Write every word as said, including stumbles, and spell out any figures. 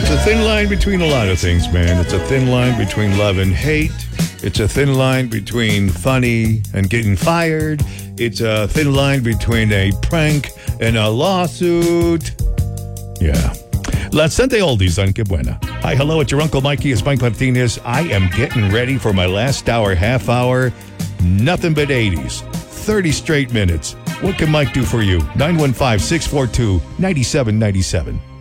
it's a thin line between a lot of things, man. It's a thin line between love and hate. It's a thin line between funny and getting fired. It's a thin line between a prank and a lawsuit. Yeah. La Sente Oldies on Que Buena. Hi, hello, it's your Uncle Mikey. It's Mike Martinez. I am getting ready for my last hour, half hour. Nothing but eighties. thirty straight minutes. What can Mike do for you? nine one five, six four two, nine seven nine seven.